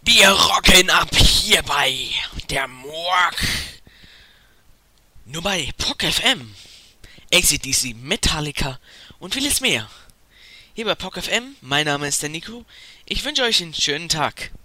Wir rocken ab hier bei der Morg. Nur bei POC FM. AC/DC, Metallica und vieles mehr. Hier bei POC FM, mein Name ist der Nico. Ich wünsche euch einen schönen Tag.